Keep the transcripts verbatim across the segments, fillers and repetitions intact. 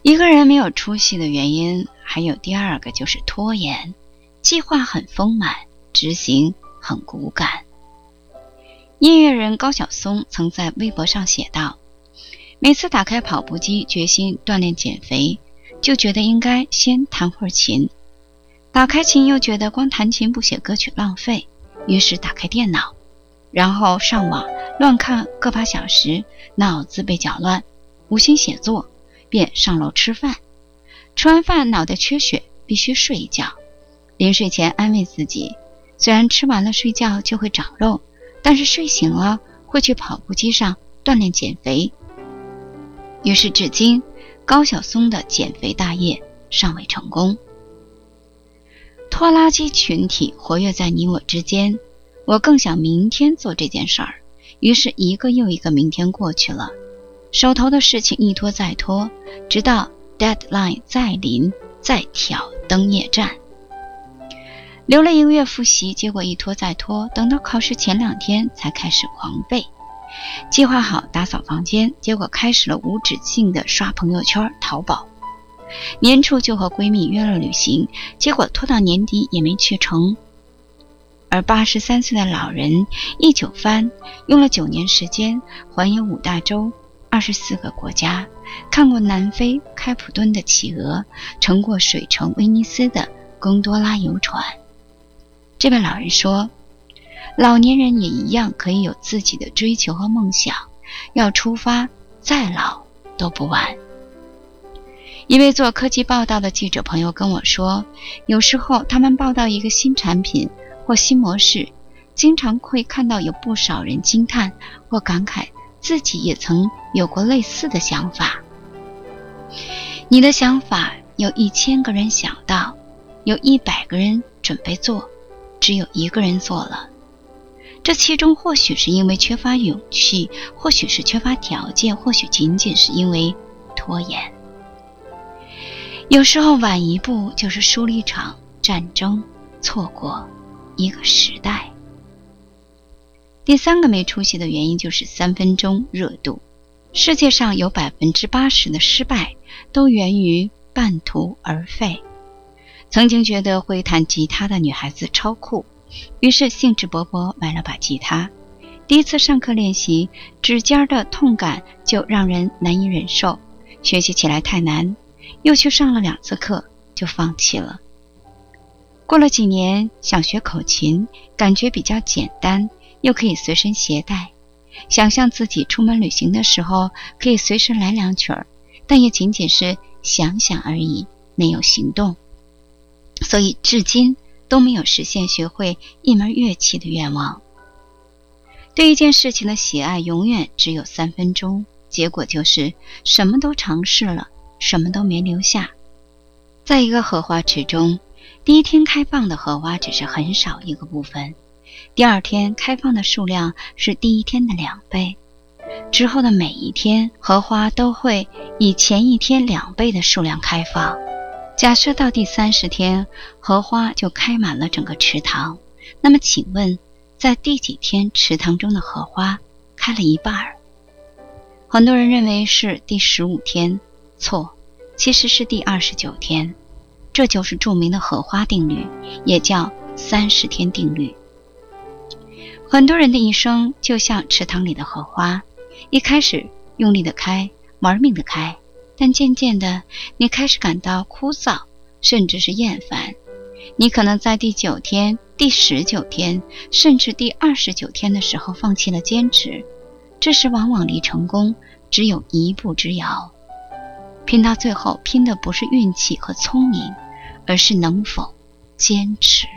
一个人没有出息的原因还有第二个，就是拖延，计划很丰满，执行很骨感。音乐人高晓松曾在微博上写道，每次打开跑步机决心锻炼减肥，就觉得应该先弹会儿琴，打开琴又觉得光弹琴不写歌曲浪费，于是打开电脑，然后上网乱看个把小时，脑子被搅乱，无心写作，便上楼吃饭。吃完饭脑袋缺血，必须睡一觉。临睡前安慰自己，虽然吃完了睡觉就会长肉，但是睡醒了会去跑步机上锻炼减肥。于是至今，高晓松的减肥大业尚未成功。拖拉机群体活跃在你我之间，我更想明天做这件事儿，于是一个又一个明天过去了，手头的事情一拖再拖，直到 deadline 再临，再挑灯夜战。留了一个月复习，结果一拖再拖，等到考试前两天才开始狂背。计划好打扫房间，结果开始了无止境的刷朋友圈、淘宝。年初就和闺蜜约了旅行，结果拖到年底也没去成。而八十三岁的老人一九番，用了九年时间环游五大洲、二十四个国家，看过南非开普敦的企鹅，乘过水城威尼斯的贡多拉游船。这位老人说，老年人也一样可以有自己的追求和梦想，要出发，再老都不晚。一位做科技报道的记者朋友跟我说，有时候他们报道一个新产品或新模式，经常会看到有不少人惊叹或感慨自己也曾有过类似的想法。你的想法有一千个人想到，有一百个人准备做，只有一个人做了。这其中或许是因为缺乏勇气，或许是缺乏条件，或许仅仅是因为拖延。有时候晚一步就是输了一场战争，错过一个时代。第三个没出息的原因就是三分钟热度。世界上有百分之八十的失败都源于半途而废。曾经觉得会弹吉他的女孩子超酷，于是兴致勃勃买了把吉他。第一次上课练习，指尖的痛感就让人难以忍受，学习起来太难，又去上了两次课就放弃了。过了几年，想学口琴，感觉比较简单，又可以随身携带，想象自己出门旅行的时候可以随时来两曲儿，但也仅仅是想想而已，没有行动，所以至今都没有实现学会一门乐器的愿望。对一件事情的喜爱永远只有三分钟，结果就是什么都尝试了，什么都没留下。在一个荷花池中，第一天开放的荷花只是很少一个部分，第二天开放的数量是第一天的两倍，之后的每一天荷花都会以前一天两倍的数量开放。假设到第三十天荷花就开满了整个池塘，那么请问在第几天池塘中的荷花开了一半？很多人认为是第十五天，错，其实是第二十九天。这就是著名的荷花定律，也叫三十天定律。很多人的一生就像池塘里的荷花，一开始用力的开，玩命的开，但渐渐的你开始感到枯燥，甚至是厌烦。你可能在第九天、第十九天，甚至第二十九天的时候放弃了坚持，这时往往离成功只有一步之遥。拼到最后，拼的不是运气和聪明，而是能否坚持。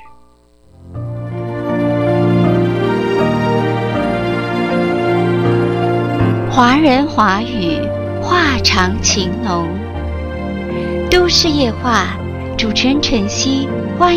华人华语，话长情浓。都市夜话，主持人晨曦，欢迎